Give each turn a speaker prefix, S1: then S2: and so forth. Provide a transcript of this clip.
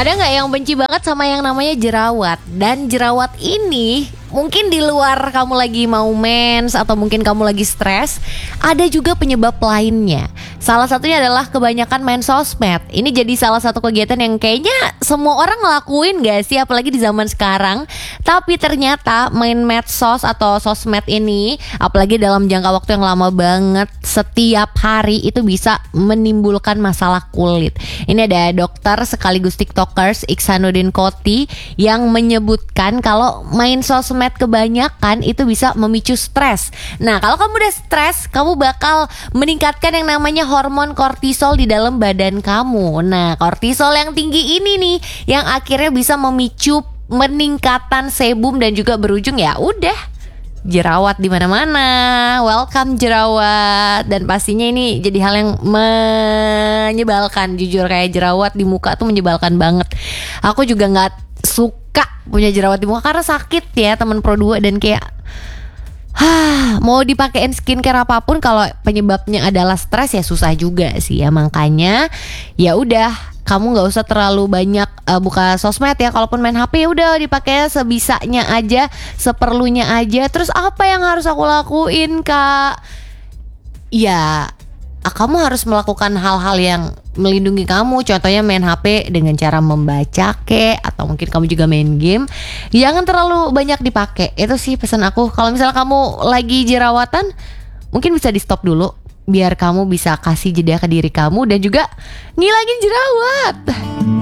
S1: Ada nggak yang benci banget sama yang namanya jerawat? Dan jerawat ini mungkin di luar kamu lagi mau mens atau mungkin kamu lagi stres, ada juga penyebab lainnya. Salah satunya adalah kebanyakan main sosmed. Ini jadi salah satu kegiatan yang kayaknya semua orang ngelakuin gak sih, apalagi di zaman sekarang. Tapi ternyata main medsos atau sosmed ini, apalagi dalam jangka waktu yang lama banget, setiap hari itu bisa menimbulkan masalah kulit. Ini ada dokter sekaligus tiktokers Iksanuddin Koti yang menyebutkan kalau main sosmed kebanyakan itu bisa memicu stres. Nah, kalau kamu udah stres, kamu bakal meningkatkan yang namanya hormon kortisol di dalam badan kamu. Nah, kortisol yang tinggi ini nih yang akhirnya bisa memicu peningkatan sebum dan juga berujung ya udah jerawat di mana-mana. Welcome jerawat. Dan pastinya ini jadi hal yang menyebalkan. Jujur kayak jerawat di muka tuh menyebalkan banget. Aku juga nggak suka punya jerawat di muka karena sakit ya teman Pro 2. Dan kayak mau dipakein skincare apapun kalau penyebabnya adalah stres ya susah juga sih ya. Makanya ya udah, kamu nggak usah terlalu banyak buka sosmed ya. Kalaupun main HP ya udah dipakai sebisanya aja, seperlunya aja. Terus apa yang harus aku lakuin, Kak? Ya kamu harus melakukan hal-hal yang melindungi kamu. Contohnya main HP dengan cara membaca atau mungkin kamu juga main game. Jangan terlalu banyak dipakai. Itu sih pesan aku. Kalau misalnya kamu lagi jerawatan, mungkin bisa di stop dulu biar kamu bisa kasih jeda ke diri kamu dan juga ngilangin jerawat.